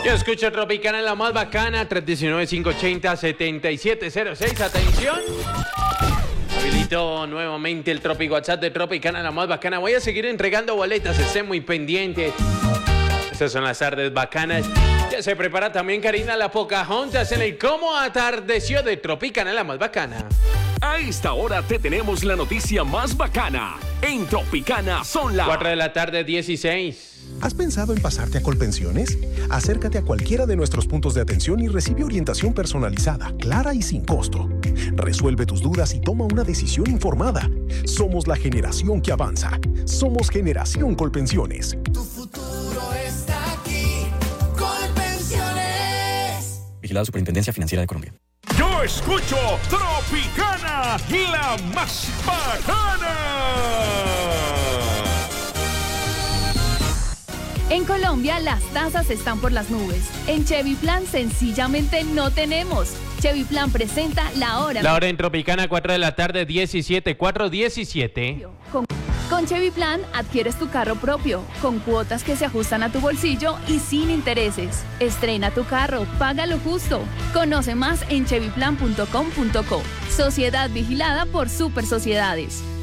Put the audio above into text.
Yo escucho Tropicana, la más bacana, 319-580-7706. Atención. Habilito nuevamente el Tropi WhatsApp de Tropicana, la más bacana. Voy a seguir entregando boletas, estén muy pendientes. Estas son las tardes bacanas. Ya se prepara también Karina la Pocahontas en el Cómo Atardeció de Tropicana, la más bacana. A esta hora te tenemos la noticia más bacana. En Tropicana son las 4 de la tarde, 16. ¿Has pensado en pasarte a Colpensiones? Acércate a cualquiera de nuestros puntos de atención y recibe orientación personalizada, clara y sin costo. Resuelve tus dudas y toma una decisión informada. Somos la generación que avanza. Somos Generación Colpensiones. Tu futuro está aquí. Colpensiones. Vigilada Superintendencia Financiera de Colombia. Yo escucho Tropicana, la más bacana. En Colombia las tasas están por las nubes. En Chevy Plan sencillamente no tenemos. Chevy Plan presenta la hora. La hora en Tropicana, 4 de la tarde, 17, 4:17. Con Chevy Plan adquieres tu carro propio, con cuotas que se ajustan a tu bolsillo y sin intereses. Estrena tu carro, paga lo justo. Conoce más en chevyplan.com.co. Sociedad vigilada por Super Sociedades.